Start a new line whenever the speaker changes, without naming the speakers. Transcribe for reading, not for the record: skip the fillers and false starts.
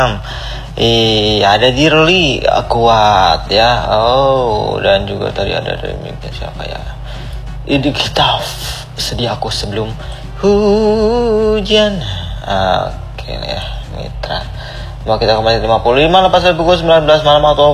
Ada Dirli kuat ya. Oh, dan juga tadi ada dari siapa ya? Ini kita sedia aku sebelum hujan. Oke ya, mitra. Mau kita kembali 55 lepas dari pukul 19 malam atau